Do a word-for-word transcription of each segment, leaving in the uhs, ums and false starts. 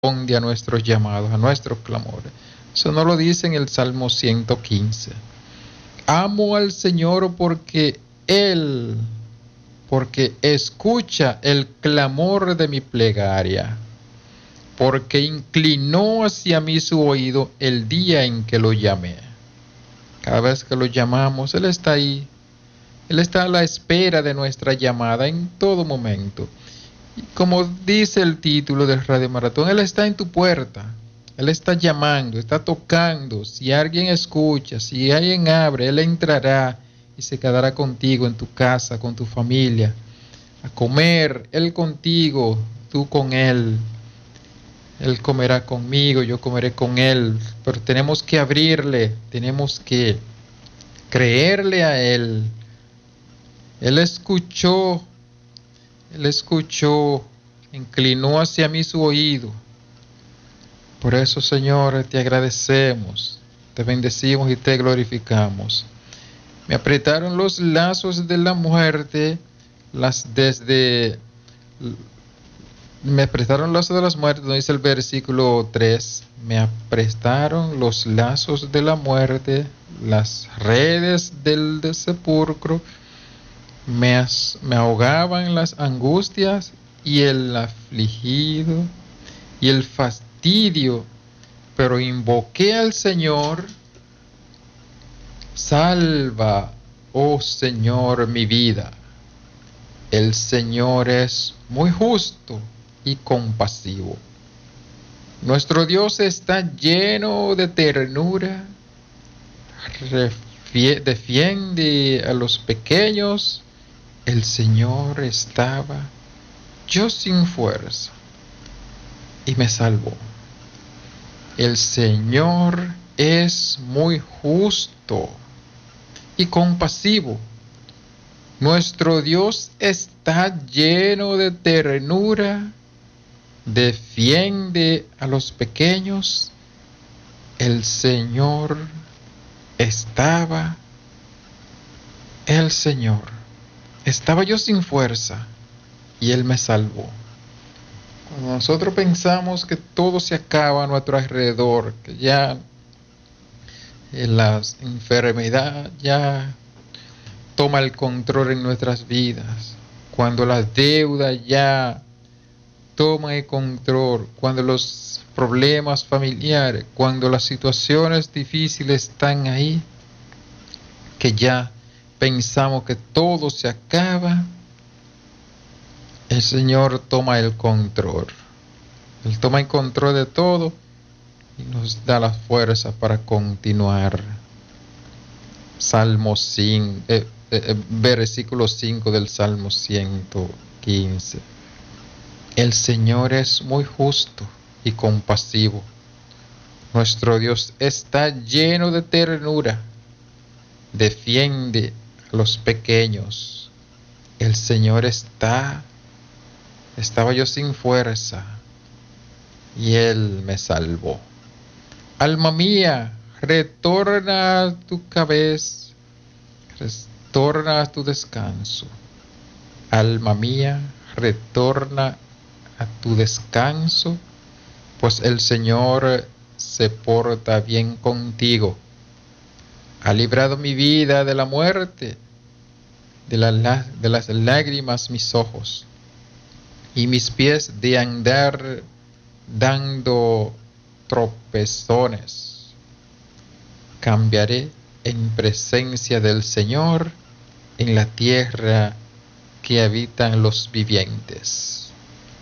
responde a nuestros llamados, a nuestros clamores. Eso no lo dice en el Salmo ciento quince. Amo al Señor porque Él, porque escucha el clamor de mi plegaria, porque inclinó hacia mí su oído el día en que lo llamé. Cada vez que lo llamamos, Él está ahí. Él está a la espera de nuestra llamada en todo momento. Y como dice el título del Radio Maratón, Él está en tu puerta. Él está llamando, está tocando. Si alguien escucha, si alguien abre, Él entrará y se quedará contigo en tu casa, con tu familia, a comer, Él contigo, tú con Él. Él comerá conmigo, yo comeré con Él. Pero tenemos que abrirle, tenemos que creerle a Él. Él escuchó, Él escuchó, inclinó hacia mí su oído. Por eso, Señor, te agradecemos, te bendecimos y te glorificamos. Me apretaron los lazos de la muerte, las desde... Me apretaron los lazos de las muertes, donde dice el versículo tres. Me apretaron los lazos de la muerte, las redes del, del sepulcro. Me, as, me ahogaban las angustias y el afligido y el fastidio, pero invoqué al Señor. Salva, oh Señor, mi vida. El Señor es muy justo y compasivo. Nuestro Dios está lleno de ternura, refie- defiende a los pequeños. El Señor estaba yo sin fuerza y me salvó. El Señor es muy justo y compasivo. Nuestro Dios está lleno de ternura, defiende a los pequeños. El Señor estaba, el Señor. Estaba yo sin fuerza y Él me salvó. Cuando nosotros pensamos que todo se acaba a nuestro alrededor, que ya la enfermedad ya toma el control en nuestras vidas, cuando la deuda ya toma el control, cuando los problemas familiares, cuando las situaciones difíciles están ahí, que ya pensamos que todo se acaba, el Señor toma el control. Él toma el control de todo y nos da la fuerza para continuar. Salmo cinco, eh, eh, versículo cinco del Salmo ciento quince. El Señor es muy justo y compasivo. Nuestro Dios está lleno de ternura. Defiende a los pequeños. El Señor está, estaba yo sin fuerza y Él me salvó. Alma mía, retorna a tu cabeza, retorna a tu descanso. Alma mía, retorna a tu descanso, pues el Señor se porta bien contigo. Ha librado mi vida de la muerte, de, la, de las lágrimas mis ojos, y mis pies de andar dando tropezones. Cambiaré en presencia del Señor en la tierra que habitan los vivientes.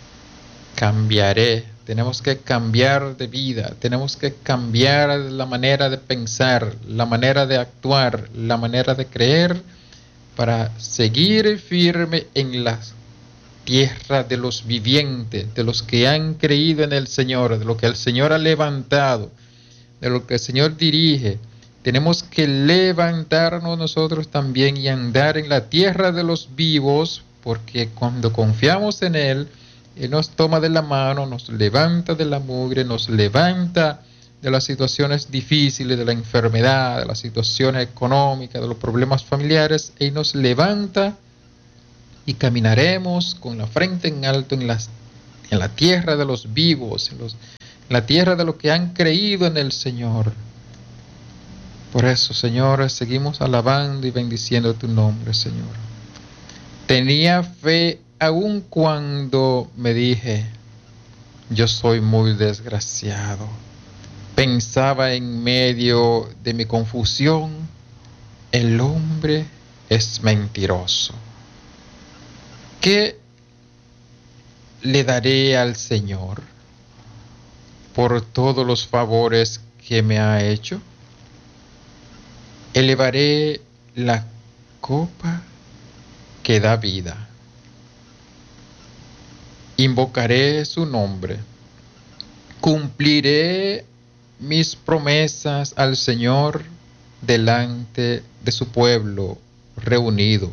Cambiaré. Tenemos que cambiar de vida, tenemos que cambiar la manera de pensar, la manera de actuar, la manera de creer, para seguir firme en la tierra de los vivientes, de los que han creído en el Señor, de lo que el Señor ha levantado, de lo que el Señor dirige. Tenemos que levantarnos nosotros también y andar en la tierra de los vivos, porque cuando confiamos en Él, Él nos toma de la mano, nos levanta de la mugre, nos levanta de las situaciones difíciles, de la enfermedad, de las situaciones económicas, de los problemas familiares, y nos levanta y caminaremos con la frente en alto en las en la tierra de los vivos, en, los, en la tierra de los que han creído en el Señor. Por eso, Señor, seguimos alabando y bendiciendo tu nombre, Señor. Tenía fe aun cuando me dije, yo soy muy desgraciado. Pensaba en medio de mi confusión, el hombre es mentiroso. ¿Qué le daré al Señor por todos los favores que me ha hecho? Elevaré la copa que da vida. Invocaré su nombre. Cumpliré mis promesas al Señor delante de su pueblo reunido.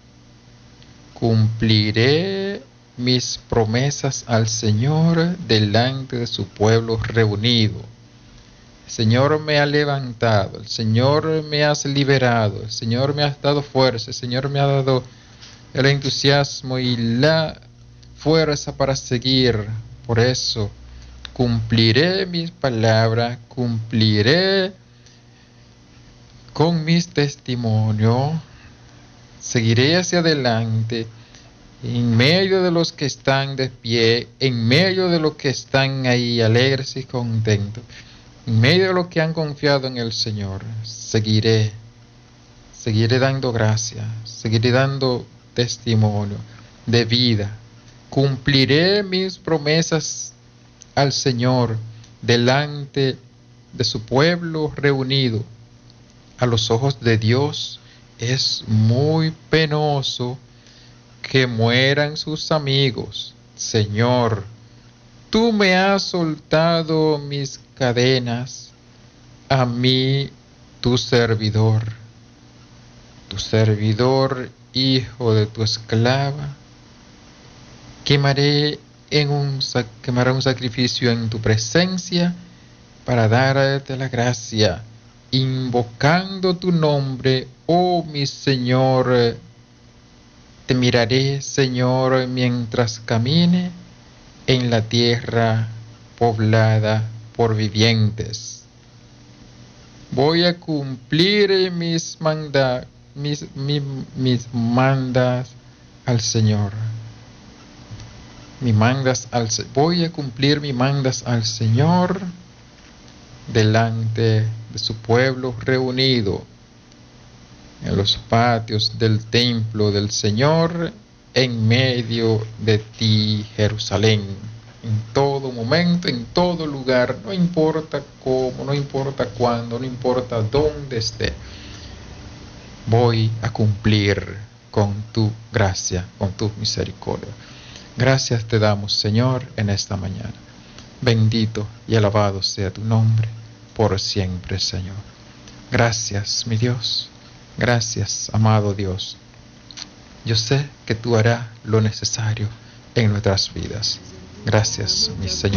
Cumpliré mis promesas al Señor delante de su pueblo reunido. El Señor me ha levantado, el Señor me ha liberado, el Señor me ha dado fuerza, el Señor me ha dado el entusiasmo y la fuerza para seguir. Por eso cumpliré mis palabras, cumpliré con mis testimonios, seguiré hacia adelante en medio de los que están de pie, en medio de los que están ahí alegres y contentos, en medio de los que han confiado en el Señor. Seguiré, seguiré dando gracias, seguiré dando testimonio de vida. Cumpliré mis promesas al Señor delante de su pueblo reunido. A los ojos de Dios es muy penoso que mueran sus amigos. Señor, tú me has soltado mis cadenas, a mí tu servidor, tu servidor, hijo de tu esclava, quemaré en un, quemará un sacrificio en tu presencia para darte la gracia, invocando tu nombre, oh mi Señor. Te miraré, Señor, mientras camine en la tierra poblada por vivientes. Voy a cumplir mis mandas, mis, mis, mis mandas al Señor. Mi mandas al, voy a cumplir mis mandas al Señor delante de su pueblo reunido en los patios del templo del Señor, en medio de ti, Jerusalén, en todo momento, en todo lugar, no importa cómo, no importa cuándo, no importa dónde esté, voy a cumplir con tu gracia, con tu misericordia. Gracias te damos, Señor, en esta mañana. Bendito y alabado sea tu nombre por siempre, Señor. Gracias, mi Dios. Gracias, amado Dios. Yo sé que tú harás lo necesario en nuestras vidas. Gracias, mi Señor.